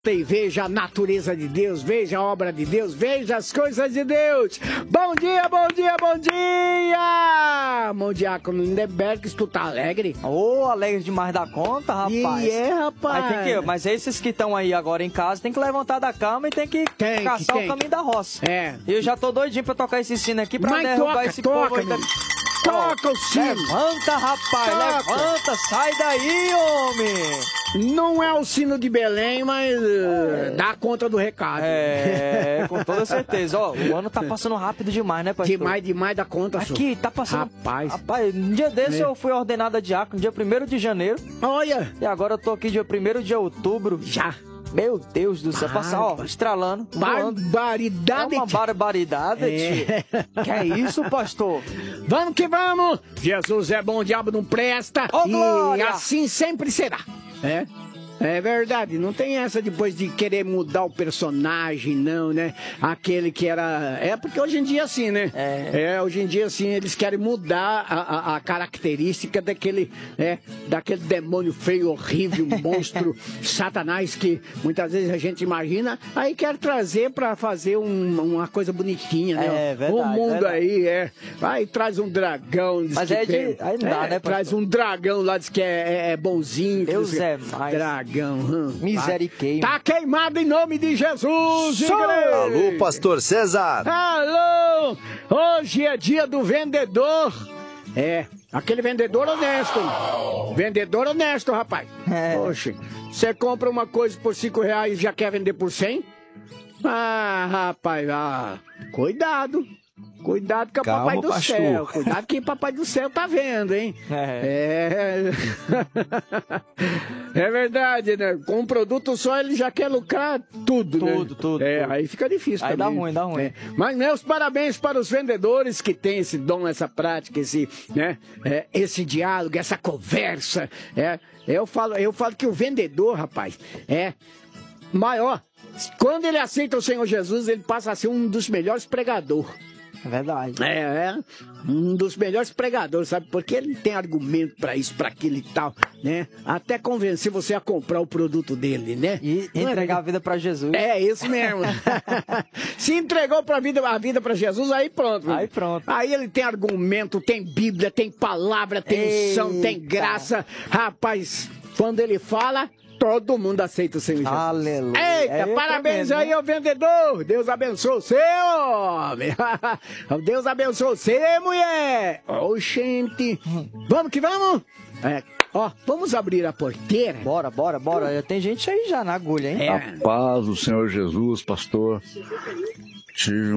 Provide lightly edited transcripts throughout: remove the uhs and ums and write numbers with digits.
E veja a natureza de Deus, veja a obra de Deus, veja as coisas de Deus. Bom dia, bom dia, bom dia! Bom diácono Lindenberg, tu tá alegre? Alegre demais da conta, rapaz. Rapaz. Mas esses que estão aí agora em casa tem que levantar da cama e tem que caçar o caminho da roça. Eu já tô doidinho pra tocar esse sino aqui pra derrubar esse povo aí. Toca o sino! Levanta, rapaz, levanta, sai daí, homem! Não é o sino de Belém, mas dá conta do recado. Com toda certeza. O ano tá passando rápido demais, né, pastor? Demais da conta, Aqui, tá passando... Rapaz, um dia desse eu fui ordenado a diácono, dia 1º de janeiro. Olha! E agora eu tô aqui dia 1º de outubro. Já! Meu Deus do céu, passar, estralando. Barbaridade! É uma barbaridade, tio. Que é isso, pastor? Vamos que vamos! Jesus é bom, o diabo não presta. Glória! E assim sempre será. É verdade, não tem essa depois de querer mudar o personagem, não, né? Aquele que era... porque hoje em dia assim, né? Hoje em dia assim, eles querem mudar a característica daquele demônio feio, horrível, monstro, Satanás, que muitas vezes a gente imagina, aí quer trazer pra fazer uma coisa bonitinha, né? Verdade, o mundo aí, aí traz um dragão. Mas aí não dá, né, pastor? Traz um dragão lá, diz que é bonzinho. Deus é mais. Dragão. Misericórdia. Tá queimado em nome de Jesus, igreja. Alô, pastor César. Alô. Hoje é dia do vendedor. Aquele vendedor honesto. Vendedor honesto, rapaz. Poxa, você compra uma coisa por R$5 e já quer vender por 100? Rapaz, Cuidado com o Papai do Céu. Cuidado que o Papai do Céu tá vendo, hein? É verdade, né? Com um produto só ele já quer lucrar tudo, né? Tudo. Aí fica difícil aí também. Dá ruim. Mas meus parabéns para os vendedores que têm esse dom, essa prática, esse diálogo, essa conversa. Eu falo que o vendedor, rapaz, maior. Quando ele aceita o Senhor Jesus, ele passa a ser um dos melhores pregadores. É verdade. Um dos melhores pregadores, sabe? Porque ele tem argumento pra isso, pra aquilo e tal, né? Até convencer você a comprar o produto dele, né? E entregar a vida pra Jesus. Isso mesmo. Se entregou a vida pra Jesus, aí pronto. Aí ele tem argumento, tem Bíblia, tem palavra, tem unção, tem graça. Rapaz, quando ele fala... Todo mundo aceita o Senhor Jesus. Aleluia. Eita, parabéns aí ao vendedor. Deus abençoe você, homem. Deus abençoe você, mulher. Gente. Vamos que vamos. Vamos abrir a porteira. Bora. Tem gente aí já na agulha, hein? A paz do Senhor Jesus, pastor. Tive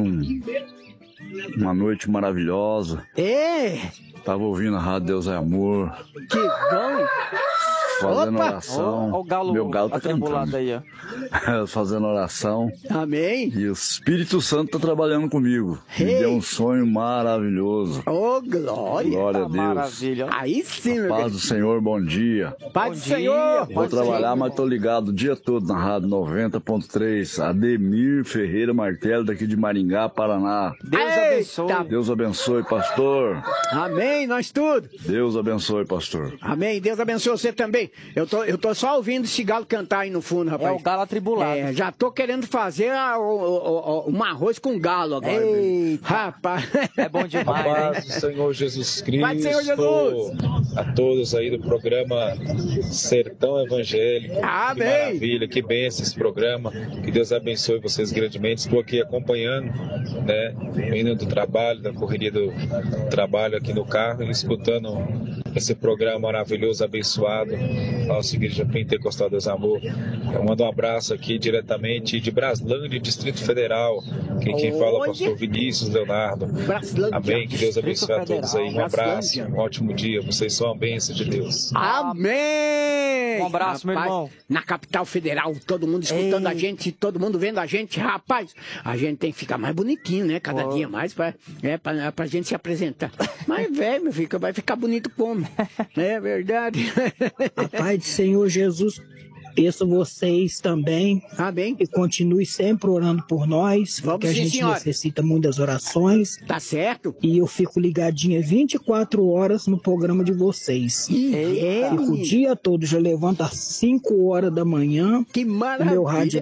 uma noite maravilhosa. Tava ouvindo a Rádio Deus é Amor. Que bom. Fazendo oração. Olha o galo, meu galo tá atribulado aí, ó. Fazendo oração. Amém. E o Espírito Santo tá trabalhando comigo. Me deu um sonho maravilhoso. Glória. Glória a Deus. Maravilha. Aí sim, Paz do Senhor, bom dia. Paz do Senhor. Vou trabalhar, mas tô ligado o dia todo na Rádio 90.3. Ademir Ferreira Martelo, daqui de Maringá, Paraná. Deus abençoe. Deus abençoe, pastor. Amém, nós tudo. Deus abençoe, pastor. Amém, Deus abençoe você também. Eu tô só ouvindo esse galo cantar aí no fundo, rapaz. É o galo atribulado. Já tô querendo fazer um arroz com galo agora. Eita. Rapaz. É bom demais, A paz do Senhor Jesus Cristo. Paz do Senhor Jesus. A todos aí do programa Sertão Evangélico. Amém. Que maravilha, que bênção esse programa. Que Deus abençoe vocês grandemente. Estou aqui acompanhando, né? Vindo do trabalho, da correria do trabalho aqui no carro, escutando esse programa maravilhoso, abençoado. Nossa Igreja Pentecostal Deus Amor. Eu mando um abraço aqui diretamente de Braslândia, Distrito Federal. Quem fala é o pastor Vinícius Leonardo. Braslândia. Amém. Que Deus abençoe a todos aí. Um abraço, Braslândia. um ótimo dia. Vocês são a bênção de Deus. Amém! Um abraço, meu irmão. Na capital federal, todo mundo escutando a gente, todo mundo vendo a gente. Rapaz, a gente tem que ficar mais bonitinho, né? Cada dia mais pra gente se apresentar. Mas, velho, vai ficar bonito como? É verdade. A paz do Senhor Jesus. Peço vocês também. Bem. E continue sempre orando por nós. Porque a gente necessita muitas orações. Tá certo. E eu fico ligadinha 24 horas no programa de vocês. Fico o dia todo, já levanto às 5 horas da manhã. Que maravilha. O meu rádio